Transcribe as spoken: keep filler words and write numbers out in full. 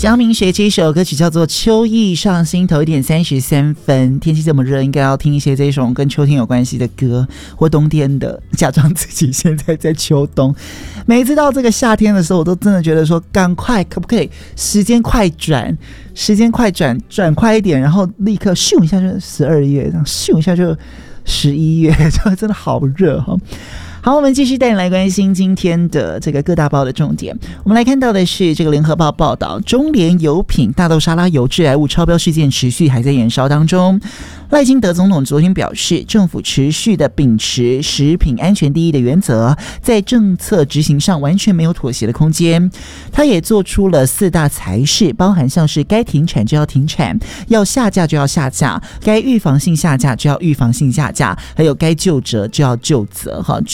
江明学这一首歌曲叫做《秋意上心头》，一点三十三分。天气这么热，应该要听一些这种跟秋天有关系的歌，或冬天的，假装自己现在在秋冬。每一次到这个夏天的时候，我都真的觉得说，赶快可不可以时间快转，时间快转，转快一点，然后立刻咻一下就十二月，然后咻一下就十一月，就真的好热哈。好，我们继续带你来关心今天的这个各大报的重点。我们来看到的是这个联合报报道，中联油品大豆沙拉油致癌物超标事件持续还在延烧当中。赖清德总统昨天表示，政府持续的秉持食品安全第一的原则，在政策执行上完全没有妥协的空间。他也做出了四大裁示，包含像是该停产就要停产，要下架就要下架，该预防性下架就要预防性下架，还有该究责就要究责哈。